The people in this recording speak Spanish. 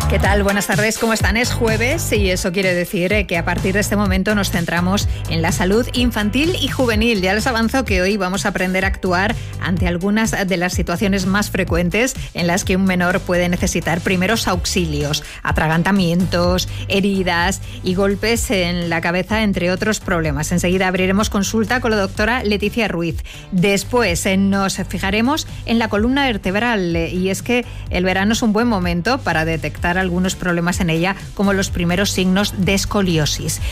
¿Qué tal? Buenas tardes, ¿cómo están? Es jueves y eso quiere decir que a partir de este momento nos centramos en la salud infantil y juvenil. Ya les avanzo que hoy vamos a aprender a actuar ante algunas de las situaciones más frecuentes en las que un menor puede necesitar primeros auxilios, atragantamientos, heridas y golpes en la cabeza, entre otros problemas. Enseguida abriremos consulta con la doctora Leticia Ruiz. Después nos fijaremos en la columna vertebral y es que el verano es un buen momento para detectar algunos problemas en ella, como los primeros signos de escoliosis.